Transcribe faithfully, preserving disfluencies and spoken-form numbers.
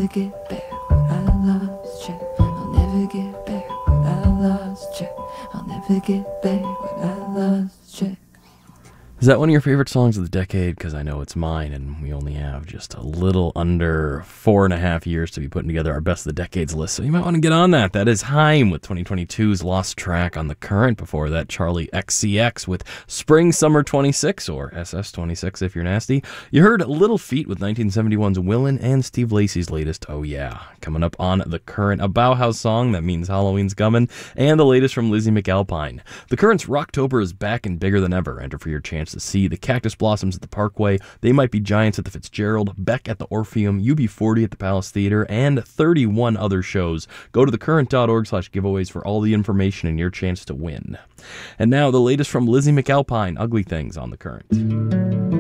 never get back what I lost, Jack. I'll never get back what I lost, Jack. I'll never get back what I lost, Jack. Is that one of your favorite songs of the decade? Because I know it's mine, and we only have just a little under four and a half years to be putting together our Best of the Decades list, so you might want to get on that. That is Haim with twenty twenty-two's Lost Track on The Current. Before that, Charlie X C X with Spring Summer twenty-six, or S S twenty-six if you're nasty. You heard Little Feat with nineteen seventy-one's Willin' and Steve Lacy's latest Oh Yeah. Coming up on The Current, a Bauhaus song that means Halloween's coming, and the latest from Lizzie McAlpine. The Current's Rocktober is back and bigger than ever. Enter for your chance to see the Cactus Blossoms at the Parkway, They Might Be Giants at the Fitzgerald, Beck at the Orpheum, U B forty at the Palace Theater, and thirty-one other shows. Go to thecurrent.org slash giveaways for all the information and your chance to win. And now the latest from Lizzie McAlpine, Ugly Things on The Current.